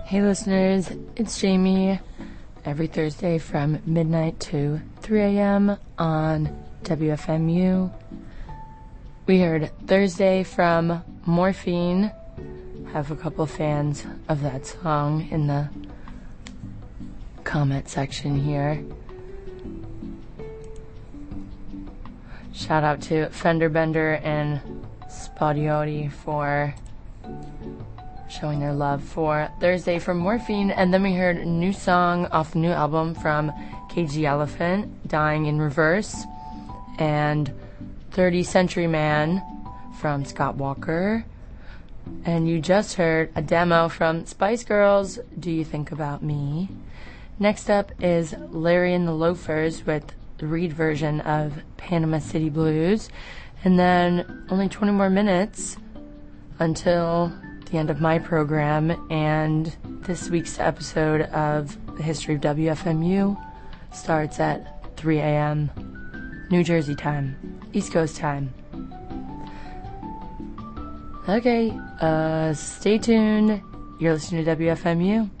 Hey listeners, it's Jamie. Every Thursday from midnight to 3 a.m. on WFMU. We heard Thursday from Morphine. Have a couple fans of that song in the comment section here. Shout out to Fender Bender and Spadioti for showing their love for Thursday from Morphine. And then we heard a new song off the new album from KG Elephant, Dying in Reverse, and 30th Century Man from Scott Walker. And you just heard a demo from Spice Girls, Do You Think About Me? Next up is Larry and the Loafers with the Reed version of Panama City Blues. And then only 20 more minutes until the end of my program, and this week's episode of the History of WFMU starts at 3 a.m. New Jersey time, East Coast time. Okay, stay tuned. You're listening to WFMU.